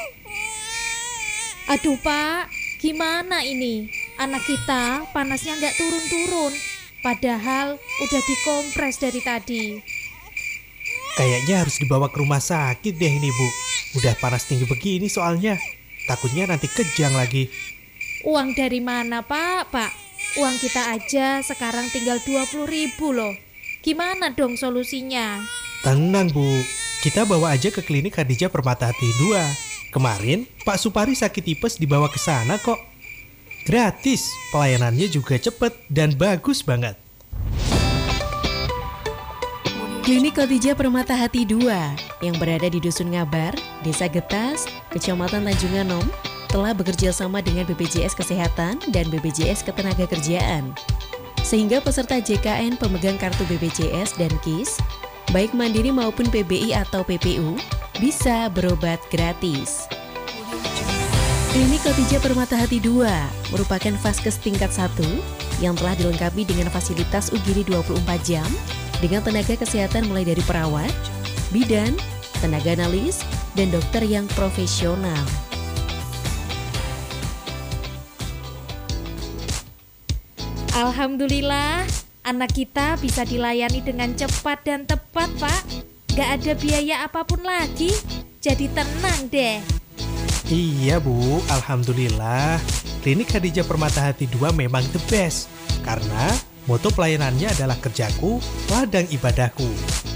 Aduh Pak, gimana ini? Anak kita panasnya nggak turun-turun, padahal udah dikompres dari tadi. Kayaknya harus dibawa ke rumah sakit deh ini Bu. Udah panas tinggi begini soalnya. Takutnya nanti kejang lagi. Uang dari mana Pak? Uang kita aja sekarang tinggal 20.000 loh. Gimana dong solusinya? Tenang Bu, kita bawa aja ke klinik Khadijah Permatahati 2. Kemarin Pak Supari sakit tipes dibawa ke sana kok. Gratis, pelayanannya juga cepet dan bagus banget. Klinik Khadijah Permatahati 2 yang berada di Dusun Ngabar, Desa Getas, Kecamatan Tanjung Anom, telah bekerja sama dengan BPJS Kesehatan dan BPJS Ketenagakerjaan. Sehingga peserta JKN pemegang kartu BPJS dan KIS, baik mandiri maupun PBI atau PPU, bisa berobat gratis. Klinik Khadijah Permatahati 2 merupakan vaskes tingkat 1 yang telah dilengkapi dengan fasilitas UGD 24 jam dengan tenaga kesehatan mulai dari perawat, bidan, tenaga analis, dan dokter yang profesional. Alhamdulillah, anak kita bisa dilayani dengan cepat dan tepat Pak. Gak ada biaya apapun lagi, jadi tenang deh. Iya Bu, Alhamdulillah. Klinik Khadijah Permatahati 2 memang the best. Karena moto pelayanannya adalah kerjaku, ladang ibadahku.